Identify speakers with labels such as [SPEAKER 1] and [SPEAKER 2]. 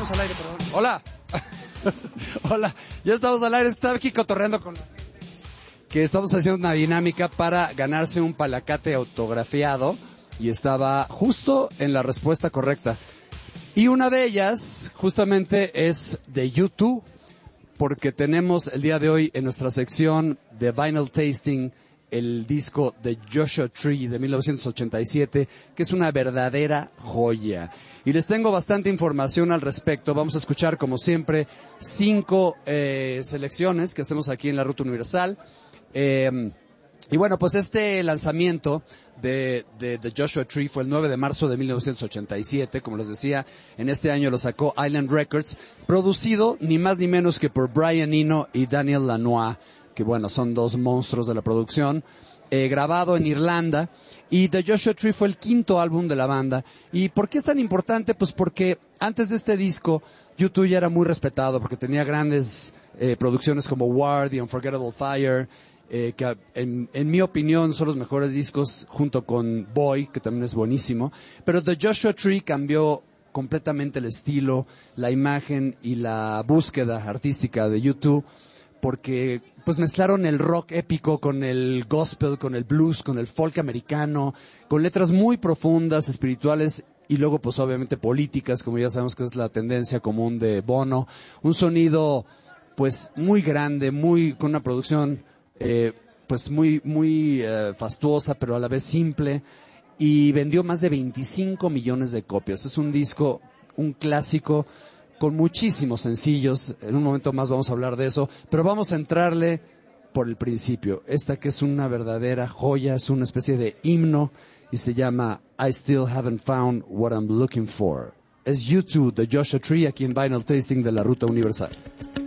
[SPEAKER 1] estamos al aire, perdón. Hola. Hola, ya estamos al aire. Estaba aquí cotorreando con que estamos haciendo una dinámica para ganarse un palacate autografiado y estaba justo en la respuesta correcta. Y una de ellas justamente es de YouTube, porque tenemos el día de hoy en nuestra sección de Vinyl Tasting el disco de Joshua Tree de 1987, que es una verdadera joya. Y les tengo bastante información al respecto. Vamos a escuchar, como siempre, 5 selecciones que hacemos aquí en la Ruta Universal. Y bueno, pues este lanzamiento de Joshua Tree fue el 9 de marzo de 1987, como les decía. En este año lo sacó Island Records, producido ni más ni menos que por Brian Eno y Daniel Lanois, que bueno, son dos monstruos de la producción, grabado en Irlanda. Y The Joshua Tree fue el 5º álbum de la banda. ¿Y por qué es tan importante? Pues porque antes de este disco, U2 ya era muy respetado, porque tenía grandes producciones como War, The Unforgettable Fire, que en mi opinión son los mejores discos, junto con Boy, que también es buenísimo. Pero The Joshua Tree cambió completamente el estilo, la imagen y la búsqueda artística de U2, porque pues mezclaron el rock épico con el gospel, con el blues, con el folk americano, con letras muy profundas, espirituales y luego pues obviamente políticas, como ya sabemos que es la tendencia común de Bono. Un sonido pues muy grande, con una producción pues muy fastuosa, pero a la vez simple, y vendió más de 25 millones de copias. Es un disco, un clásico, con muchísimos sencillos. En un momento más vamos a hablar de eso, pero vamos a entrarle por el principio. Esta que es una verdadera joya, es una especie de himno y se llama I Still Haven't Found What I'm Looking For. Es U2 de Joshua Tree aquí en Vinyl Tasting de la Ruta Universal.